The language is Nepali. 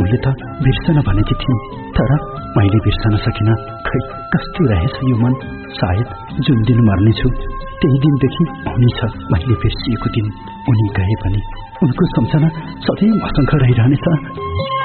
उनले त बिर्सन भनेकी थिइन्, तर मैले बिर्सन सकिन। खै कस्तो रहेछ यो मन। सायद जुन दिन मर्नेछु त्यही दिनदेखि हुनेछ मैले बिर्सिएको दिन। उनी गए पनि उनको सम्झना सधैँ मसँग रहिरहनेछ।